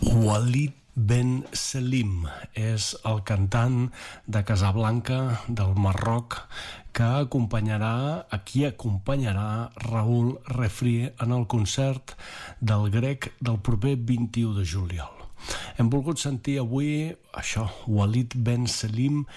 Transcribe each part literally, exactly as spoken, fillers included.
Walid Ben Selim és el cantant de Casablanca, del Marroc, que acompanyarà, a qui acompanyarà Raül Refri en el concert del Grec del proper vint-i-u de juliol. Hem volgut sentir avui això, Walid Ben Selim,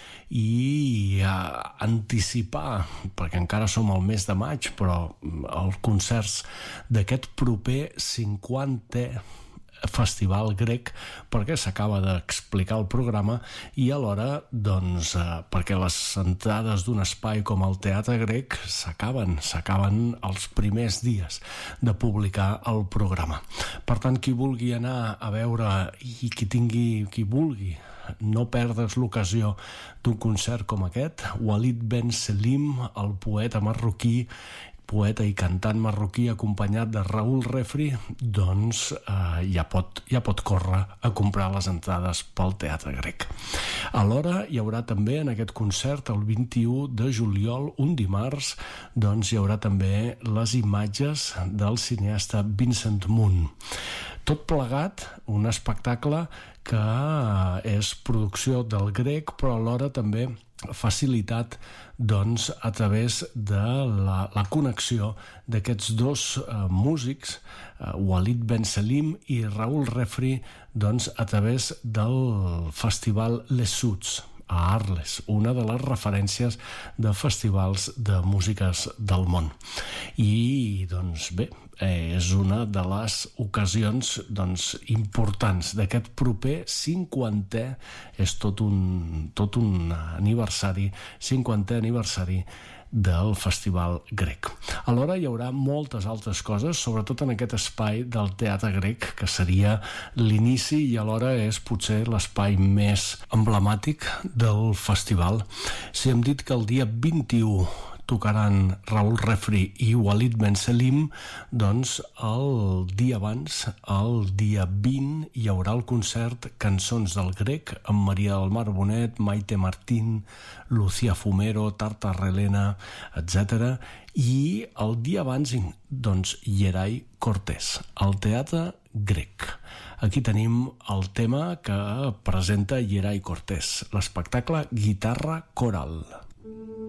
i eh, anticipar, perquè encara som al mes de maig, però els concerts d'aquest proper cinquantè festival grec, perquè s'acaba d'explicar el programa, i alhora doncs, eh, perquè les entrades d'un espai com el Teatre Grec s'acaben, s'acaben els primers dies de publicar el programa. Per tant, qui vulgui anar a veure i qui tingui, qui vulgui no perdre's l'ocasió d'un concert com aquest, Walid Ben Selim, el poeta marroquí, poeta i cantant marroquí acompanyat de Raül Refri, doncs eh, ja, pot, ja pot córrer a comprar les entrades pel Teatre Grec. Alhora hi haurà també en aquest concert el vint-i-u de juliol, un dimarts, doncs hi haurà també les imatges del cineasta Vincent Moon. Tot plegat, un espectacle que és producció del Grec, però alhora també facilitat doncs, a través de la, la connexió d'aquests dos uh, músics, uh, Walid Ben Selim i Raül Refri, doncs, a través del festival Les Suds a Arles, una de les referències de festivals de músiques del món. I, doncs, bé, és una de les ocasions doncs, importants d'aquest proper cinquantè, és tot un, tot un aniversari, cinquantè aniversari del Festival Grec. Alhora hi haurà moltes altres coses, sobretot en aquest espai del Teatre Grec, que seria l'inici i alhora és potser l'espai més emblemàtic del festival. Si hem dit que el dia vint-i-u tocaran Raül Refri i Walid Ben Selim, doncs el dia abans, el dia vint, hi haurà el concert Cançons del Grec amb Maria del Mar Bonet, Maite Martín, Lucía Fumero, Tarta Relena, etcètera. I el dia abans, doncs, Yeray Cortés, al Teatre Grec. Aquí tenim el tema que presenta Yeray Cortés, l'espectacle Guitarra Coral.